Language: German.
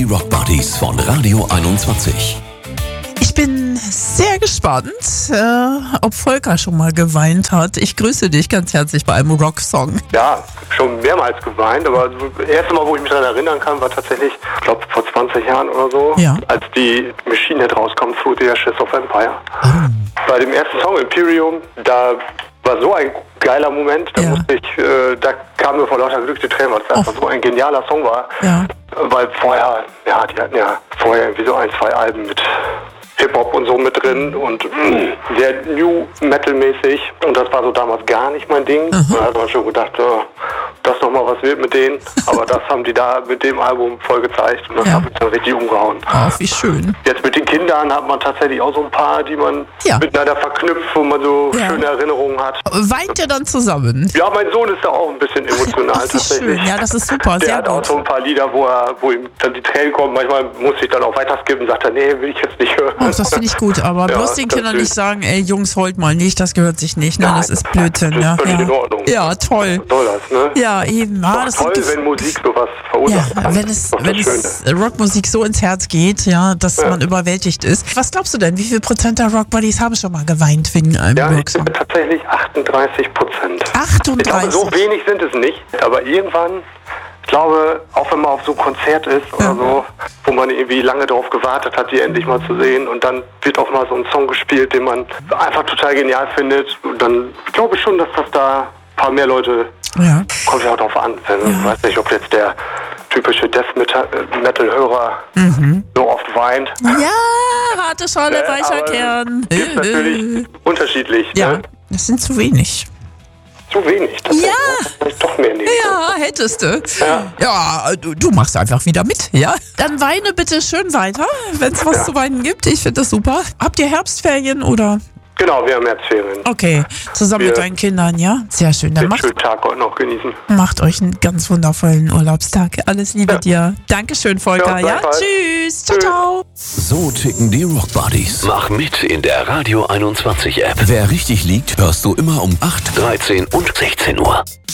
Die Rock Buddies von Radio 21. Ich bin sehr gespannt, ob Volker schon mal geweint hat. Ich grüße dich ganz herzlich bei einem Rocksong. Ja, schon mehrmals geweint, aber das erste Mal, wo ich mich daran erinnern kann, war tatsächlich, ich glaube, vor 20 Jahren oder so, Ja. als die Machine Head rauskam, Through the Ashes of Empire. Bei dem ersten Song, Imperium, da war so ein geiler Moment, da Ja. musste ich, da kamen mir vor lauter Glück die Tränen, weil es einfach so ein genialer Song war. Ja. Weil vorher, ja, die hatten ja vorher irgendwie so 1, 2 Alben mit Hip-Hop und so mit drin und sehr New Metal-mäßig. Und das war so damals gar nicht mein Ding. Da hat man schon gedacht, das nochmal was wird mit denen. Aber das haben die da mit dem Album voll gezeigt und das Ja. hat mich dann richtig umgehauen. Ach, wie schön. Jetzt mit den Kindern hat man tatsächlich auch so ein paar, die man Ja. miteinander verknüpft, wo man so Ja. schöne Erinnerungen hat. Weint ihr dann zusammen? Ja, mein Sohn ist da auch ein bisschen emotional Ach, wie tatsächlich. schön. Ja, das ist super, Der sehr hat auch gut. so ein paar Lieder, wo ihm dann die Tränen kommen. Manchmal muss ich dann auch weiter skippen und sagt er, nee, will ich jetzt nicht hören. Oh, das finde ich gut, aber Ja, bloß den das Kindern ist- nicht sagen, ey Jungs, heult mal nicht, das gehört sich nicht, ne? Nein, Das ist Blödsinn, das ja. ist völlig Ja. in Ordnung. Ja, toll. Was soll das, ne? Ja, eben. Ah, das Toll, sind wenn Musik sowas ja, verursacht. wenn Das es, ist doch wenn das es Schöne. Rockmusik so ins Herz geht, ja, dass Ja. man überwältigt ist. Was glaubst du denn, wie viel Prozent der Rockbuddies haben schon mal geweint wegen einem Ja, ich Rocksong? bin tatsächlich 38%. 38? Ich glaube, so wenig sind es nicht, aber irgendwann, ich glaube, auch wenn man auf so ein Konzert ist oder so, wo man irgendwie lange darauf gewartet hat, die endlich mal zu sehen und dann wird auch mal so ein Song gespielt, den man einfach total genial findet und dann glaube ich schon, dass das da ein paar mehr Leute, Ja. kommt ja auch drauf an, ich weiß nicht, ob jetzt der typische Death-Metal-Hörer so oft weint. Ja, harte Schale, weicher aber Kern. Ist natürlich unterschiedlich. Ja, Ne? das sind zu wenig. Zu wenig. tatsächlich. Ja. Vielleicht doch mehr nehmen. Ja, hättest du. Ja. Ja, du machst einfach wieder mit, ja? Dann weine bitte schön weiter, wenn es was zu weinen gibt. Ich finde das super. Habt ihr Herbstferien oder? Genau, wir haben Herbstferien. Okay, zusammen mit Wir- deinen Kindern, ja? Sehr schön. Dann Den macht schönen Tag heute noch genießen. euch einen ganz wundervollen Urlaubstag. Alles Liebe dir. Dankeschön, Volker. Ja, Ja, gleichfalls. tschüss. Ciao, Tschüss. ciao. So ticken die Rock Buddies. Mach mit in der Radio 21 App. Wer richtig liegt, hörst du immer um 8, 13 und 16 Uhr.